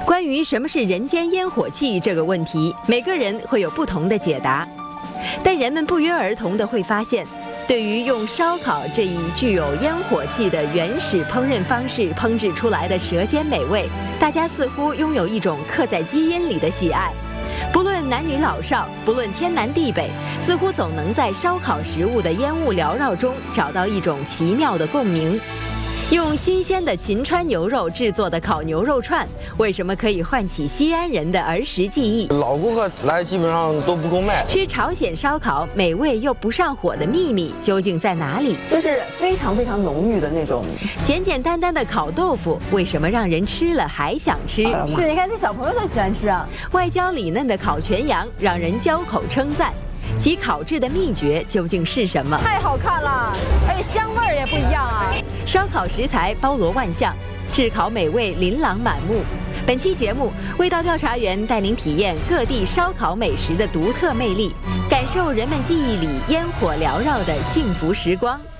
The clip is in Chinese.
关于什么是人间烟火气这个问题，每个人会有不同的解答，但人们不约而同地会发现，对于用烧烤这一具有烟火气的原始烹饪方式烹制出来的舌尖美味，大家似乎拥有一种刻在基因里的喜爱。不论男女老少，不论天南地北，似乎总能在烧烤食物的烟雾缭绕中找到一种奇妙的共鸣。用新鲜的秦川牛肉制作的烤牛肉串，为什么可以唤起西安人的儿时记忆？ 老顾客来基本上都不够卖。 吃朝鲜烧烤美味又不上火的秘密究竟在哪里？ 就是非常非常浓郁的那种。 简简单单的烤豆腐，为什么让人吃了还想吃？ 是，你看这小朋友都喜欢吃啊。 外焦里嫩的烤全羊，让人交口称赞。其烤制的秘诀究竟是什么？ 太好看了，而且香味儿也不一样啊！ 烧烤食材包罗万象，炙烤美味琳琅满目。本期节目，味道调查员带您体验各地烧烤美食的独特魅力，感受人们记忆里烟火缭绕的幸福时光。